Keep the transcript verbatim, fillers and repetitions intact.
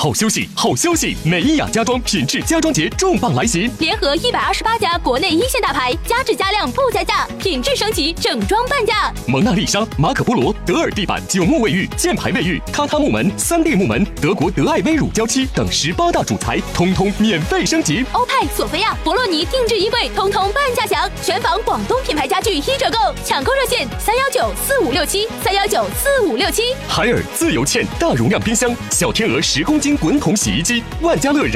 好休息，好消息！美伊雅家装品质家装节重磅来袭， 联合一百二十八家国内一线大牌，加质加量不加价，品质升级，整装半价。 蒙娜丽莎、马可波罗、德尔地板、九木卫浴、箭牌卫浴、榻榻木门、三 D 木门、德国德爱微乳胶漆等十八大主材，通通免费升级。 欧派、索菲亚、博洛尼定制衣柜，通通半价享。全房广东品牌家具一折购，抢购热线三幺九四五六七三幺九四五六七。 海尔自由茜大容量冰箱，小天鹅十公斤滚筒洗衣机，万家乐。